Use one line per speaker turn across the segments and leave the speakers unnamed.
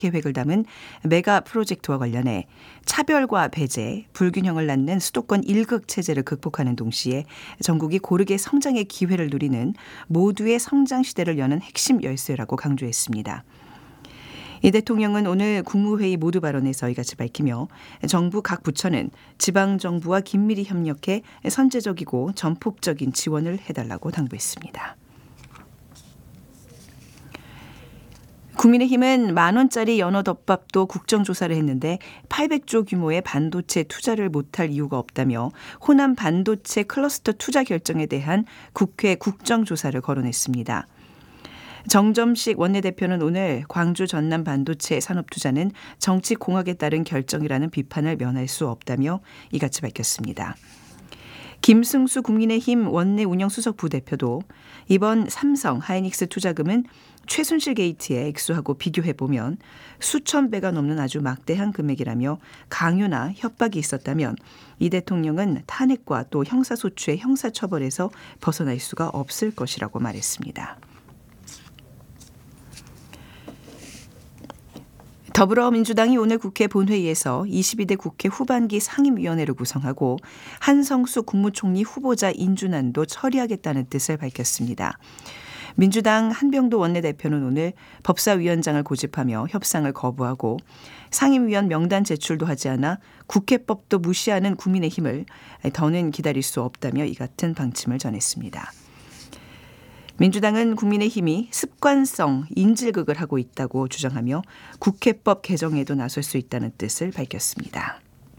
계획을 담은 메가 프로젝트와 관련해 차별과 배제, 불균형을 낳는 수도권 일극 체제를 극복하는 동시에 전국이 고르게 성장의 기회를 누리는 모두의 성장 시대를 여는 핵심 열쇠라고 강조했습니다. 이 대통령은 오늘 국무회의 모두 발언에서 이같이 밝히며 정부 각 부처는 지방정부와 긴밀히 협력해 선제적이고 전폭적인 지원을 해달라고 당부했습니다. 국민의힘은 10,000원짜리 연어덮밥도 국정조사를 했는데 800조 규모의 반도체 투자를 못할 이유가 없다며 호남 반도체 클러스터 투자 결정에 대한 국회 국정조사를 거론했습니다. 정점식 원내대표는 오늘 광주 전남 반도체 산업투자는 정치공학에 따른 결정이라는 비판을 면할 수 없다며 이같이 밝혔습니다. 김승수 국민의힘 원내 운영수석 부대표도 이번 삼성 하이닉스 투자금은 최순실 게이트의 액수하고 비교해보면 수천 배가 넘는 아주 막대한 금액이라며 강요나 협박이 있었다면 이 대통령은 탄핵과 또 형사소추의 형사처벌에서 벗어날 수가 없을 것이라고 말했습니다. 더불어민주당이 오늘 국회 본회의에서 22대 국회 후반기 상임위원회를 구성하고 한성수 국무총리 후보자 인준안도 처리하겠다는 뜻을 밝혔습니다. 민주당 한병도 원내대표는 오늘 법사위원장을 고집하며 협상을 거부하고 상임위원 명단 제출도 하지 않아 국회법도 무시하는 국민의힘을 더는 기다릴 수 없다며 이 같은 방침을 전했습니다. 민주당은 국민의힘이 습관성 인질극을 하고 있다고 주장하며 국회법 개정에도 나설 수 있다는 뜻을 밝혔습니다.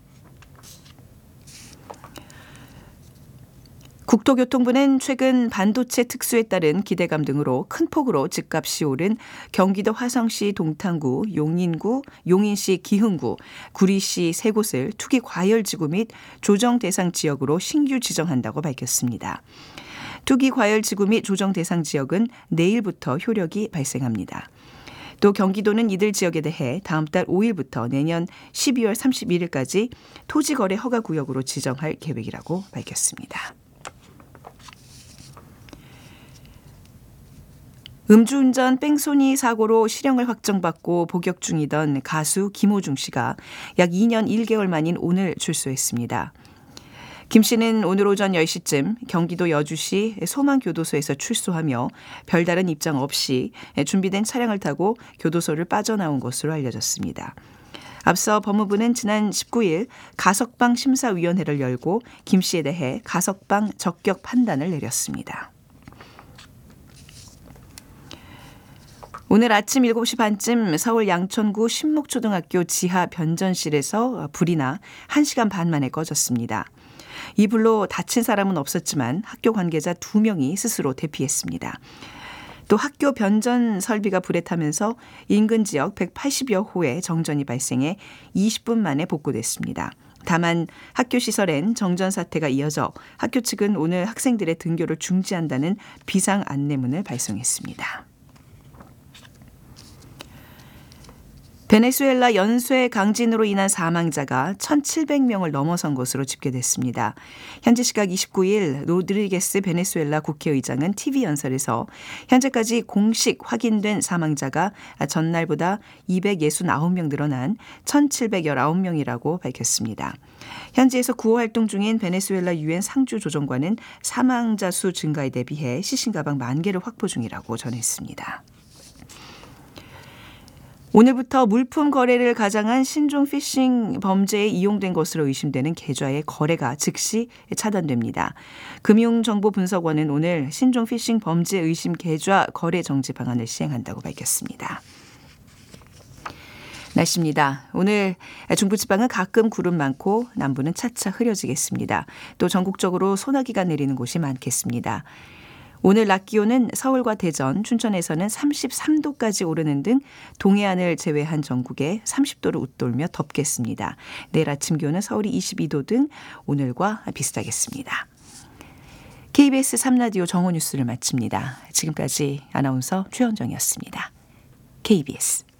국토교통부는 최근 반도체 특수에 따른 기대감 등으로 큰 폭으로 집값이 오른 경기도 화성시 동탄구, 용인구, 용인시 기흥구, 구리시 세 곳을 투기 과열지구 및 조정 대상 지역으로 신규 지정한다고 밝혔습니다. 투기 과열지구 및 조정 대상 지역은 내일부터 효력이 발생합니다. 또 경기도는 이들 지역에 대해 다음 달 5일부터 내년 12월 31일까지 토지거래 허가구역으로 지정할 계획이라고 밝혔습니다. 음주운전 뺑소니 사고로 실형을 확정받고 복역 중이던 가수 김호중 씨가 약 2년 1개월 만인 오늘 출소했습니다. 김 씨는 오늘 오전 10시쯤 경기도 여주시 소망교도소에서 출소하며 별다른 입장 없이 준비된 차량을 타고 교도소를 빠져나온 것으로 알려졌습니다. 앞서 법무부는 지난 19일 가석방 심사위원회를 열고 김 씨에 대해 가석방 적격 판단을 내렸습니다. 오늘 아침 7시 반쯤 서울 양천구 신목초등학교 지하 변전실에서 불이 나 1시간 반 만에 꺼졌습니다. 이 불로 다친 사람은 없었지만 학교 관계자 2명이 스스로 대피했습니다. 또 학교 변전 설비가 불에 타면서 인근 지역 180여 호의 정전이 발생해 20분 만에 복구됐습니다. 다만 학교 시설엔 정전 사태가 이어져 학교 측은 오늘 학생들의 등교를 중지한다는 비상 안내문을 발송했습니다. 베네수엘라 연쇄 강진으로 인한 사망자가 1,700명을 넘어선 것으로 집계됐습니다. 현지 시각 29일 로드리게스 베네수엘라 국회의장은 TV연설에서 현재까지 공식 확인된 사망자가 전날보다 269명 늘어난 1,719명이라고 밝혔습니다. 현지에서 구호 활동 중인 베네수엘라 유엔 상주 조정관은 사망자 수 증가에 대비해 시신 가방 10,000개를 확보 중이라고 전했습니다. 오늘부터 물품 거래를 가장한 신종 피싱 범죄에 이용된 것으로 의심되는 계좌의 거래가 즉시 차단됩니다. 금융정보분석원은 오늘 신종 피싱 범죄 의심 계좌 거래 정지 방안을 시행한다고 밝혔습니다. 날씨입니다. 오늘 중부지방은 가끔 구름 많고 남부는 차차 흐려지겠습니다. 또 전국적으로 소나기가 내리는 곳이 많겠습니다. 오늘 낮 기온은 서울과 대전, 춘천에서는 33도까지 오르는 등 동해안을 제외한 전국에 30도를 웃돌며 덥겠습니다. 내일 아침 기온은 서울이 22도 등 오늘과 비슷하겠습니다. KBS 3라디오 정오 뉴스를 마칩니다. 지금까지 아나운서 최현정이었습니다. KBS